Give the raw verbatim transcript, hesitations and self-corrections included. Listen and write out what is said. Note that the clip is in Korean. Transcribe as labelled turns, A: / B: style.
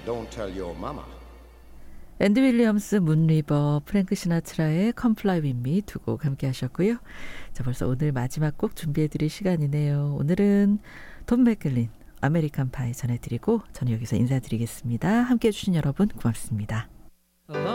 A: don't tell your mama.
B: 앤디 윌리엄스, 문리버, 프랭크 시나트라의 Comply With Me 두 곡 함께 하셨고요. 자, 벌써 오늘 마지막 곡 준비해드릴 시간이네요. 오늘은 돈 맥클린, 아메리칸 파이 전해드리고 저는 여기서 인사드리겠습니다. 함께해 주신 여러분 고맙습니다.